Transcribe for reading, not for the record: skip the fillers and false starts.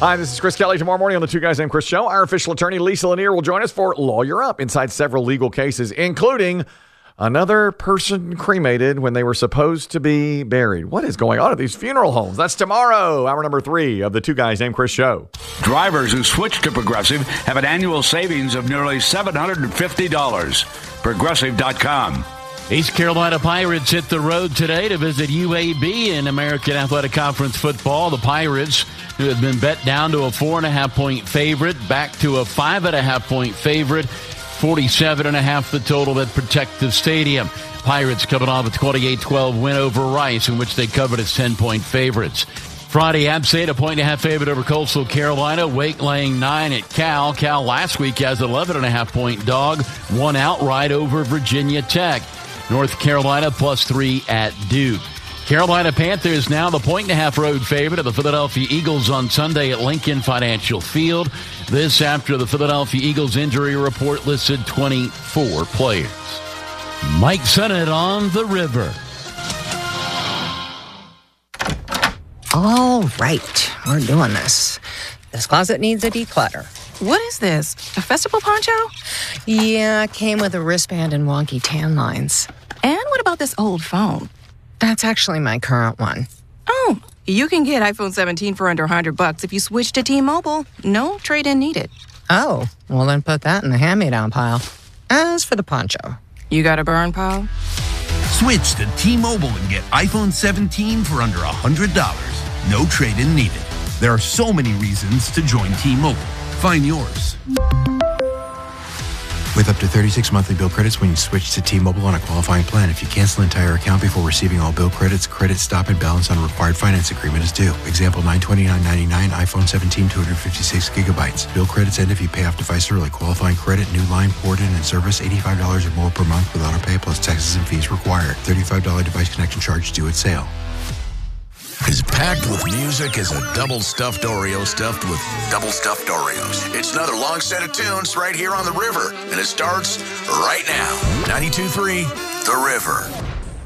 Hi, this is Chris Kelly. Tomorrow morning on the Two Guys Named Chris show, our official attorney, Lisa Lanier, will join us for Lawyer Up inside several legal cases, including another person cremated when they were supposed to be buried. What is going on at these funeral homes? That's tomorrow, hour number 3 of the Two Guys Named Chris show. Drivers who switch to Progressive have an annual savings of nearly $750. Progressive.com. East Carolina Pirates hit the road today to visit UAB in American Athletic Conference football. The Pirates, who had been bet down to a 4.5-point favorite, back to a 5.5-point favorite, 47.5 the total at Protective Stadium. Pirates coming off a 28-12 win over Rice, in which they covered as 10-point favorites. Friday, App State, a 1.5 favorite over Coastal Carolina. Wake laying 9 at Cal. Cal last week has an 11.5-point dog, won outright over Virginia Tech. North Carolina +3 at Duke. Carolina Panthers now the 1.5 road favorite of the Philadelphia Eagles on Sunday at Lincoln Financial Field. This after the Philadelphia Eagles injury report listed 24 players. Mike Sennett on the river. All right, we're doing this. This closet needs a declutter. What is this? A festival poncho? Yeah, it came with a wristband and wonky tan lines. And what about this old phone? That's actually my current one. Oh, you can get iPhone 17 for under $100 if you switch to T-Mobile. No trade-in needed. Oh, well then put that in the hand-me-down pile. As for the poncho. You got a burn pile? Switch to T-Mobile and get iPhone 17 for under $100. No trade-in needed. There are so many reasons to join T-Mobile. Find yours. With up to 36 monthly bill credits when you switch to T-Mobile on a qualifying plan. If you cancel an entire account before receiving all bill credits, credit stop and balance on a required finance agreement is due. Example, $929.99, iPhone 17, 256 gigabytes. Bill credits end if you pay off device early. Qualifying credit, new line, port in and service, $85 or more per month with auto pay plus taxes and fees required. $35 device connection charge due at sale. As packed with music as a double stuffed Oreo stuffed with double stuffed Oreos. It's another long set of tunes right here on The River, and it starts right now. 92.3 The River.